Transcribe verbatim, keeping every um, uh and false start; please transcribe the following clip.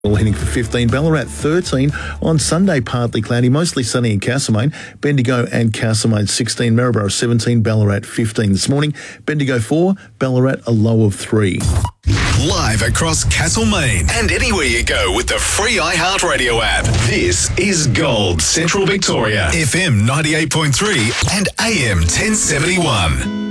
Heading for fifteen, Ballarat thirteen. On Sunday, partly cloudy, mostly sunny in Castlemaine. Bendigo and Castlemaine sixteen, Maryborough seventeen, Ballarat fifteen. This morning, Bendigo four, Ballarat a low of three. Live across Castlemaine and anywhere you go with the free iHeartRadio app. This is Gold Central Victoria, F M ninety-eight point three and A M ten seventy-one.